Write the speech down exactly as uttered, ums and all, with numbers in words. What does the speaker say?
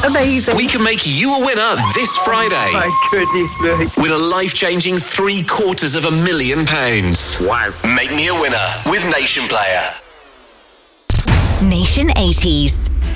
Amazing. We can make you a winner this Friday. My goodness me. Win a life-changing three quarters of a million pounds. Wow. Make me a winner with Nation Player. Nation eighties.